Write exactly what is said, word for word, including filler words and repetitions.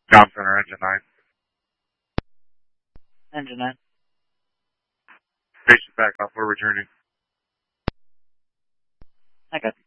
Job Center, Engine nine. Engine nine. Station back off, we're returning. I got you.